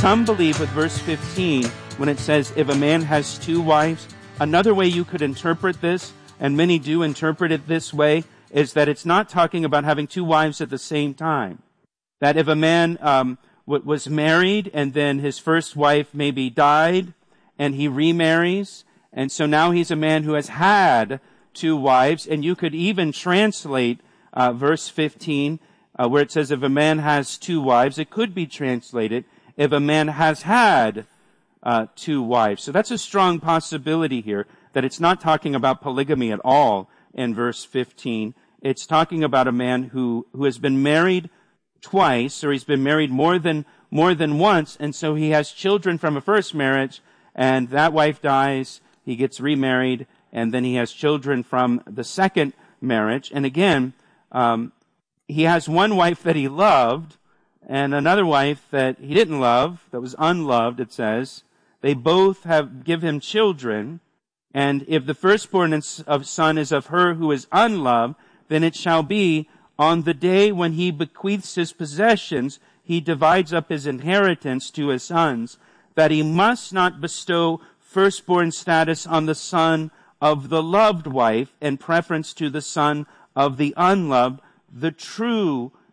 some believe with verse 15, when it says, if a man has two wives, another way you could interpret this, and many do interpret it this way, is that it's not talking about having two wives at the same time. That if a man was married and then his first wife maybe died and he remarries, and so now he's a man who has had two wives, and you could even translate verse 15 where it says if a man has two wives, it could be translated if a man has had two wives. So that's a strong possibility here that it's not talking about polygamy at all in verse 15. It's talking about a man who has been married twice, or he's been married more than once, and so he has children from a first marriage, and that wife dies, he gets remarried, and then he has children from the second marriage. And again, he has one wife that he loved, and another wife that he didn't love, that was unloved, it says. They both give him children, and if the firstborn of son is of her who is unloved, then it shall be on the day when he bequeaths his possessions, he divides up his inheritance to his sons, that he must not bestow firstborn status on the son of the loved wife in preference to the son of the unloved, the true